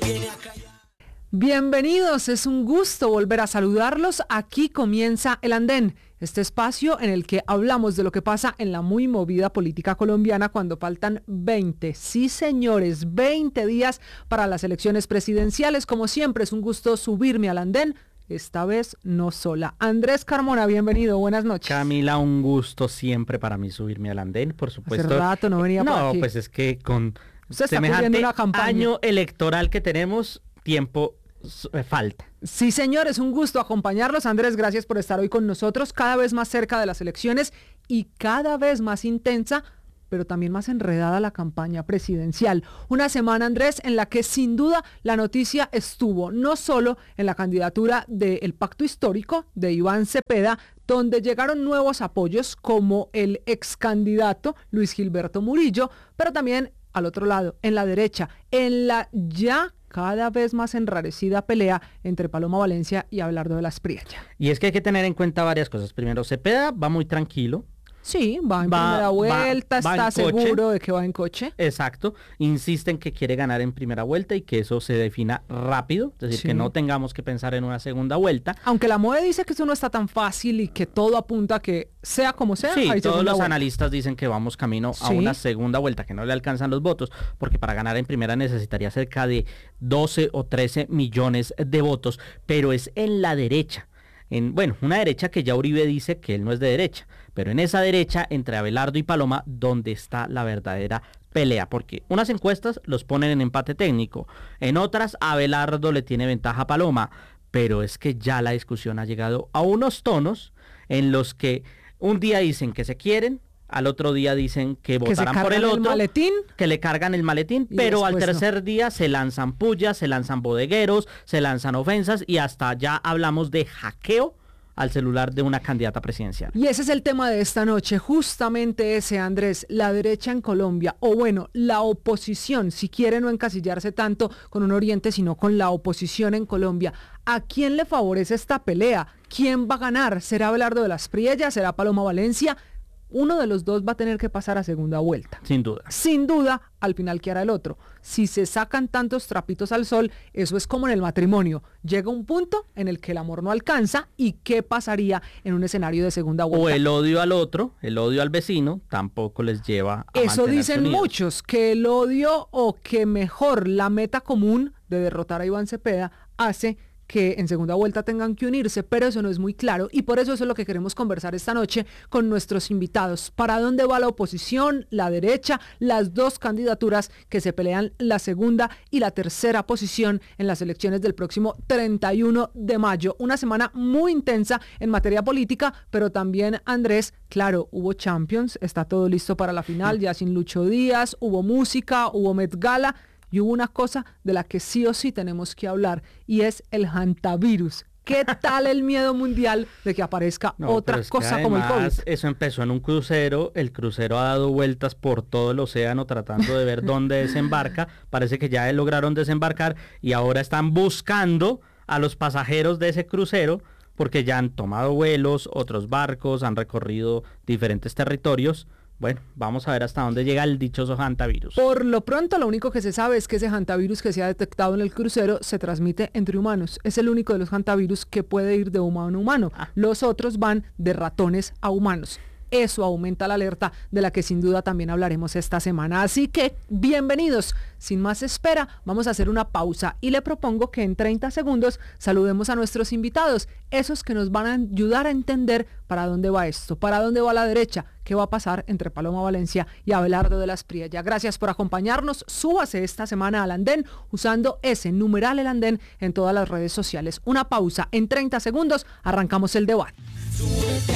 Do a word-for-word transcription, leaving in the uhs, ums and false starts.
viene a callar. Bienvenidos, es un gusto volver a saludarlos. Aquí comienza El Andén, este espacio en el que hablamos de lo que pasa en la muy movida política colombiana cuando faltan veinte, sí señores, veinte días para las elecciones presidenciales. Como siempre, es un gusto subirme al andén. Esta vez no sola. Andrés Carmona, bienvenido, buenas noches. Camila, un gusto siempre para mí subirme al andén, por supuesto. Hace rato no venía no, por aquí. Pues es que con Usted está semejante una campaña. año electoral que tenemos, tiempo eh, falta. Sí, señor, es un gusto acompañarlos. Andrés, gracias por estar hoy con nosotros, cada vez más cerca de las elecciones y cada vez más intensa, pero también más enredada la campaña presidencial. Una semana, Andrés, en la que sin duda la noticia estuvo no solo en la candidatura del Pacto Histórico de Iván Cepeda, donde llegaron nuevos apoyos como el ex candidato Luis Gilberto Murillo, pero también al otro lado, en la derecha, en la ya cada vez más enrarecida pelea entre Paloma Valencia y Abelardo de la Espriella. Y es que hay que tener en cuenta varias cosas. Primero, Cepeda va muy tranquilo. Sí, va en Va- primera vuelta, va- va está en coche. seguro de que va en coche. Exacto, insiste en que quiere ganar en primera vuelta y que eso se defina rápido, es decir, Sí. que no tengamos que pensar en una segunda vuelta. Aunque la M O E dice que eso no está tan fácil y que todo apunta a que sea como sea, Sí, hay todos segunda los vuelta. analistas dicen que vamos camino a Sí. una segunda vuelta, que no le alcanzan los votos, porque para ganar en primera necesitaría cerca de doce o trece millones de votos, pero es en la derecha. En, bueno, una derecha que ya Uribe dice que él no es de derecha, pero en esa derecha, entre Abelardo y Paloma, donde está la verdadera pelea, porque unas encuestas los ponen en empate técnico, en otras Abelardo le tiene ventaja a Paloma, pero es que ya la discusión ha llegado a unos tonos en los que un día dicen que se quieren, al otro día dicen que Que se votarán por el cargan el otro, maletín. que le cargan el maletín, Y pero al después no. tercer día se lanzan pullas, se lanzan bodegueros, se lanzan ofensas y hasta ya hablamos de hackeo al celular de una candidata presidencial. Y ese es el tema de esta noche, justamente ese, Andrés, la derecha en Colombia, o bueno, la oposición, si quiere no encasillarse tanto con un oriente, sino con la oposición en Colombia. ¿A quién le favorece esta pelea? ¿Quién va a ganar? ¿Será Abelardo de la Espriella? ¿Será Paloma Valencia? Uno de los dos va a tener que pasar a segunda vuelta. Sin duda. Sin duda, al final, ¿qué hará el otro? Si se sacan tantos trapitos al sol, eso es como en el matrimonio. Llega un punto en el que el amor no alcanza y ¿qué pasaría en un escenario de segunda vuelta? O el odio al otro, el odio al vecino, tampoco les lleva a Eso mantenerse dicen unidos. muchos, que el odio o que mejor la meta común de derrotar a Iván Cepeda hace que en segunda vuelta tengan que unirse, pero eso no es muy claro y por eso eso es lo que queremos conversar esta noche con nuestros invitados. ¿Para dónde va la oposición, la derecha, las dos candidaturas que se pelean la segunda y la tercera posición en las elecciones del próximo treinta y uno de mayo? Una semana muy intensa en materia política, pero también, Andrés, claro, hubo Champions, está todo listo para la final, ya sin Lucho Díaz, hubo música, hubo Met Gala. Y hubo una cosa de la que sí o sí tenemos que hablar y es el hantavirus. ¿Qué tal el miedo mundial de que aparezca No, otra pero es que cosa como el COVID? además Eso empezó en un crucero, el crucero ha dado vueltas por todo el océano tratando de ver dónde desembarca, parece que ya lograron desembarcar y ahora están buscando a los pasajeros de ese crucero porque ya han tomado vuelos, otros barcos, han recorrido diferentes territorios. Bueno, vamos a ver hasta dónde llega el dichoso hantavirus. Por lo pronto, lo único que se sabe es que ese hantavirus que se ha detectado en el crucero se transmite entre humanos. Es el único de los hantavirus que puede ir de humano a humano. Ah. Los otros van de ratones a humanos. Eso aumenta la alerta de la que sin duda también hablaremos esta semana. Así que, bienvenidos. Sin más espera, vamos a hacer una pausa y le propongo que en treinta segundos saludemos a nuestros invitados, esos que nos van a ayudar a entender para dónde va esto, para dónde va la derecha, qué va a pasar entre Paloma Valencia y Abelardo de la Espriella. Gracias por acompañarnos. Súbase esta semana al andén usando ese numeral el andén en todas las redes sociales. Una pausa. En treinta segundos arrancamos el debate. Súbete